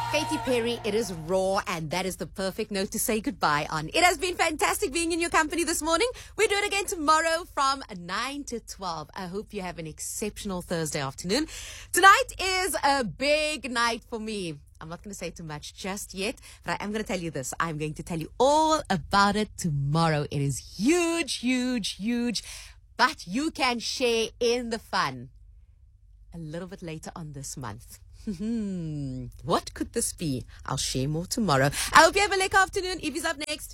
Katy Perry, it is raw, and that is the perfect note to say goodbye on. It has been fantastic being in your company this morning. We do it again tomorrow from 9 to 12. I hope you have an exceptional Thursday afternoon. Tonight is a big night for me. I'm not going to say too much just yet, but I am going to tell you this. I'm going to tell you all about it tomorrow. It is huge, huge, huge, but you can share in the fun a little bit later on this month. What could this be? I'll share more tomorrow. I hope you have a late afternoon. Evie's up next.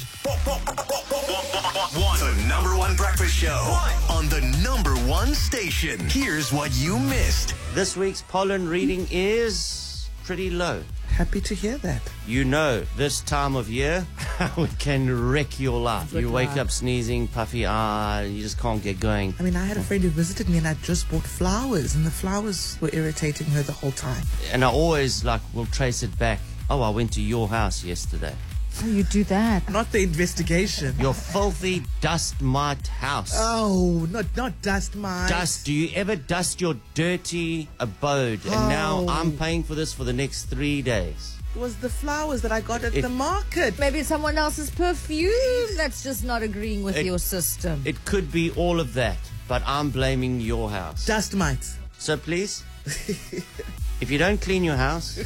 The number one breakfast show on the number one station. Here's what you missed. This week's pollen reading is pretty low. Happy to hear that. You know, this time of year, it can wreck your life. You wake up sneezing, puffy eye, you just can't get going. I mean, I had a friend who visited me and I just bought flowers and the flowers were irritating her the whole time. And I always, will trace it back. Oh, I went to your house yesterday. Oh, you do that. Not the investigation. Your filthy dust mite house. Oh, not dust mites. Dust. Do you ever dust your dirty abode? And now I'm paying for this for the next 3 days. It was the flowers that I got at the market. Maybe it's someone else's perfume that's just not agreeing with your system. It could be all of that, but I'm blaming your house. Dust mites. So please, if you don't clean your house,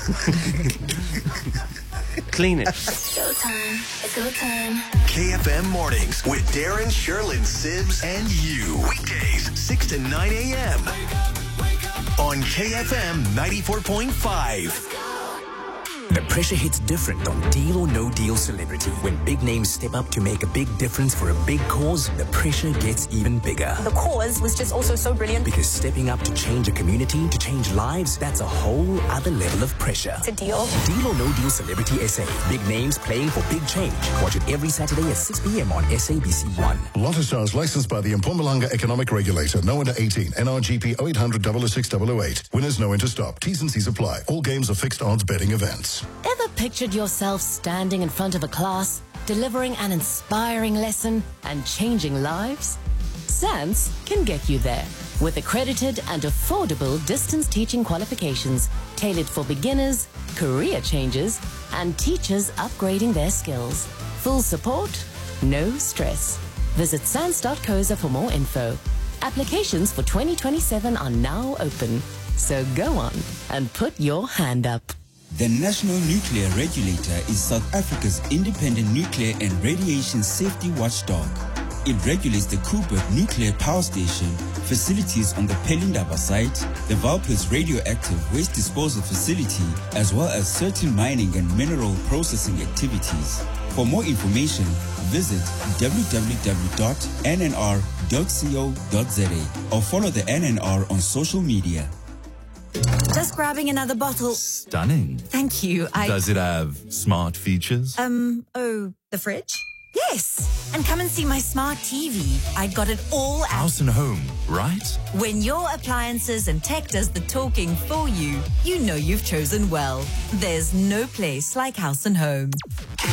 clean it. Showtime. It's go time. KFM Mornings with Darren, Sherlyn, Sibs, and you. Weekdays, 6 to 9 a.m. on KFM 94.5. The pressure hits different on Deal or No Deal Celebrity. When big names step up to make a big difference for a big cause, the pressure gets even bigger. The cause was just also so brilliant. Because stepping up to change a community, to change lives, that's a whole other level of pressure. It's a deal. Deal or No Deal Celebrity SA. Big names playing for big change. Watch it every Saturday at 6 p.m. on SABC1. Lotto Stars licensed by the Mpumalanga Economic Regulator. No under 18. NRGP 0800 006 008. Winners no stop. T's and C's apply. All games are fixed odds betting events. Ever pictured yourself standing in front of a class, delivering an inspiring lesson and changing lives? SANS can get you there with accredited and affordable distance teaching qualifications tailored for beginners, career changers, and teachers upgrading their skills. Full support, no stress. Visit sans.coza for more info. Applications for 2027 are now open. So go on and put your hand up. The National Nuclear Regulator is South Africa's independent nuclear and radiation safety watchdog. It regulates the Koeberg Nuclear Power Station, facilities on the Pelindaba site, the Valpils radioactive waste disposal facility, as well as certain mining and mineral processing activities. For more information, visit www.nnr.co.za or follow the NNR on social media. Just grabbing another bottle. Stunning. Thank you. Does it have smart features? The fridge? Yes. And come and see my smart TV. I got it all out. House and home, right? When your appliances and tech does the talking for you, you know you've chosen well. There's no place like House and Home.